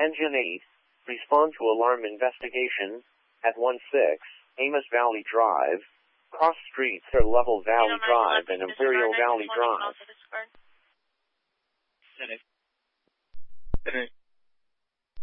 Engine 8, respond to alarm investigation at 16 Amos Valley Drive, cross streets are Level Valley Drive and Imperial Valley Drive.